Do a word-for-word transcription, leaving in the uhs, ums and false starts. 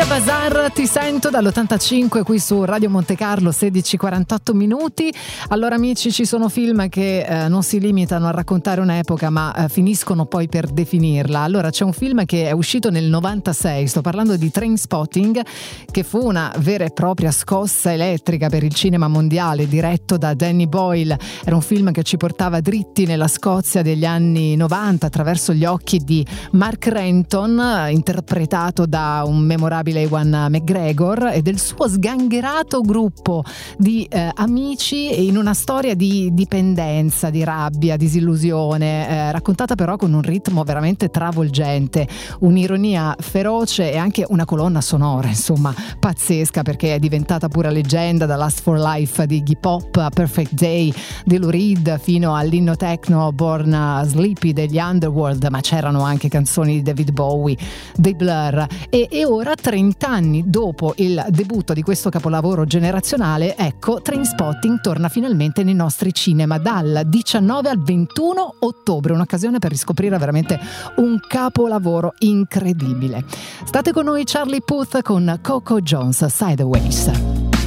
Coria Bazar, Ti sento dall'ottantacinque qui su Radio Monte Carlo, sedici e quarantotto minuti. Allora amici, ci sono film che eh, non si limitano a raccontare un'epoca ma eh, finiscono poi per definirla. Allora c'è un film che è uscito nel novantasei, sto parlando di Trainspotting, che fu una vera e propria scossa elettrica per il cinema mondiale, diretto da Danny Boyle. Era un film che ci portava dritti nella Scozia degli anni novanta attraverso gli occhi di Mark Renton, interpretato da un memorabile Ewan McGregor, e del suo sgangherato gruppo di eh, amici in una storia di dipendenza, di rabbia, disillusione, eh, raccontata però con un ritmo veramente travolgente, un'ironia feroce e anche una colonna sonora insomma pazzesca, perché è diventata pura leggenda, da Last for Life di Iggy Pop a Perfect Day di Lou Reed fino all'inno techno Born Sleepy degli Underworld, ma c'erano anche canzoni di David Bowie, dei Blur. E, e ora, trent'anni dopo il debutto di questo capolavoro generazionale, ecco, Trainspotting torna finalmente nei nostri cinema dal diciannove al ventuno ottobre, un'occasione per riscoprire veramente un capolavoro incredibile. State con noi, Charlie Puth con Coco Jones, Sideways.